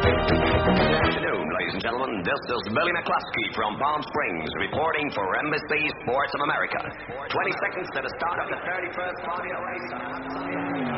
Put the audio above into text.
Good afternoon, ladies and gentlemen. This is Billy McCluskey from Palm Springs, reporting for NBC Sports of America. 20 seconds to the start of the 31st Formula race.